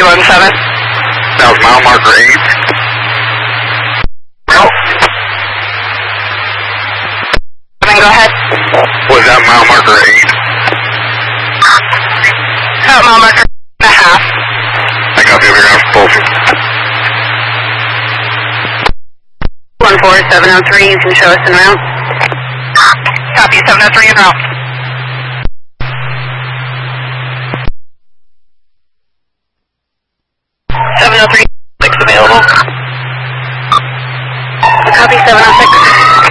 317. That was mile marker 8. No. Then go ahead. Was that mile marker 8? Mile marker 8.5. I copy over here. Full. 14703, you can show us en route. Copy, 703 en route.